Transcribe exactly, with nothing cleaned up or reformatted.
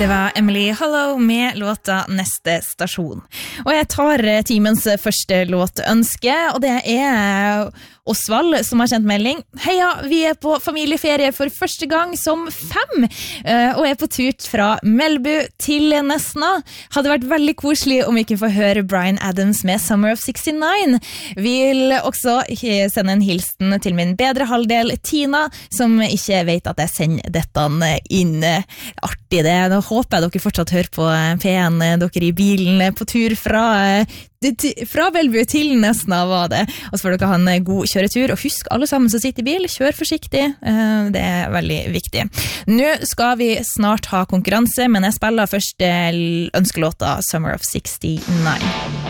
Det var Emily Hollow med låta Neste stasjon. Og jeg tar timens første låtønske, og det er Osvald som har sendt melding. Heia, vi er på familieferie for første gang som fem, og er på tur fra Melbu til Nesna. Hadde vært veldig koselig om vi ikke får høre Bryan Adams med Summer of sekstini. Vil også sende en hilsen til min bedre halvdel, Tina, som ikke vet at jeg sender dette inn. Artig det. Nå håper jeg dere fortsatt hører på P en, dere i bilen på tur fra fra Melbu til Nesna var det. Og så får dere ha en god kjøretur, og husk alle sammen som sitter i bil, kjør forsiktig, det er veldig viktig. Nå skal vi snart ha konkurranse, men jeg spiller først ønskelåta Summer of sekstini.